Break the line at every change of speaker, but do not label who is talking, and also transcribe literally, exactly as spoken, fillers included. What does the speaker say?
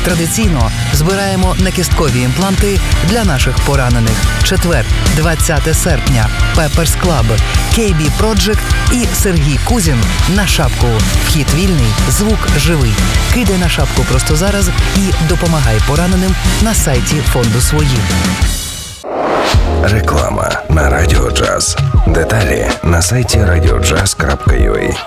Традиційно збираємо накісткові імпланти для наших поранених. Четвер, двадцяте серпня. Pepper's Club, кей бі Project і Сергій Кузін на шапку. Вхід вільний, звук живий. Кидай на шапку просто зараз і допомагай пораненим на сайті фонду «Свої».
Реклама на Радіо Джаз. Деталі на сайті радіо джаз крапка ю а.